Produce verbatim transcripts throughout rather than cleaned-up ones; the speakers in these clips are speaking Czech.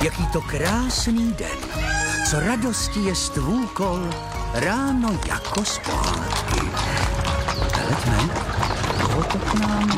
jaký to krásný den. Co radosti je stvůkol, ráno jako zpátky. Hleďme, koho to k nám?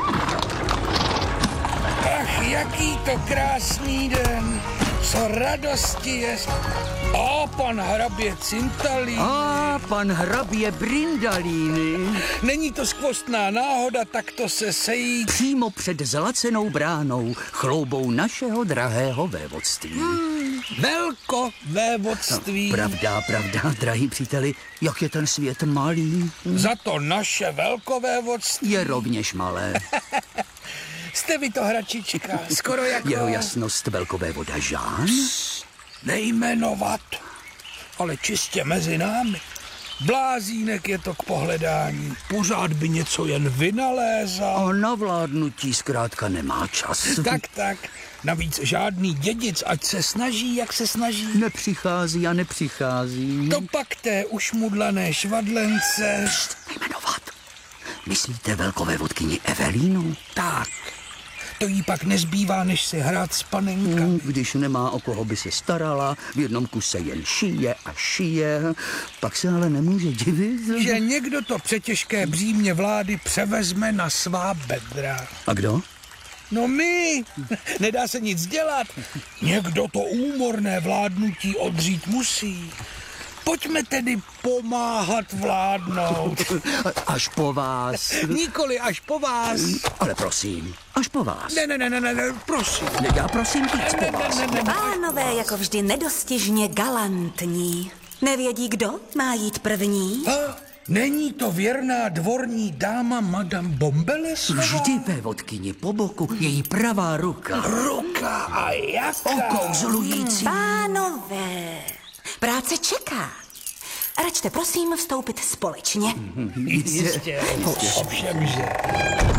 Ach, jaký to krásný den. Co radosti je. O, pan hrabě Cintalíny. A pan hrabě Brindalíny. Není to skvostná náhoda takto se sejít. Přímo před zlacenou bránou chloubou našeho drahého vévodství. Hmm, velko vévodství. No, pravda, pravda, drahý příteli, jak je ten svět malý. Za to naše velkovévodství Je rovněž malé. Jste vy to hračička, skoro jako... Jeho jasnost velkovévoda Žán? Nejmenovat, ale čistě mezi námi. Blázínek je to k pohledání. Pořád by něco jen vynalézal. A na vládnutí zkrátka nemá čas. Tak, tak. Navíc žádný dědic, ať se snaží, jak se snaží. Nepřichází a nepřichází. To pak té ušmudlané švadlence. Pšt, nejmenovat. Myslíte velkovévodkyni Evelínu? Tak. To jí pak nezbývá, než si hrát s panenkami. Když nemá o koho by se starala, v jednom kuse jen šije a šije, pak se ale nemůže divit. Že někdo to přetěžké břímě vlády převezme na svá bedra. A kdo? No my, nedá se nic dělat. Někdo to úmorné vládnutí odřít musí. Pojďme tedy pomáhat vládnout. Až po vás. Nikoli až po vás. Ale prosím, až po vás. Ne, ne, ne, ne, ne, prosím. Ne, já prosím víc Ne, po ne, vás. ne, ne, ne. Pánové jako vždy nedostižně galantní. Nevědí, kdo má jít první? A, není to věrná dvorní dáma Madame Bombelesová? Vždy vévodkyni po boku, její pravá ruka. Ruka a jaká? Okouzlující. Pánové, práce čeká. Račte prosím vstoupit společně. Jistě, ovšemže.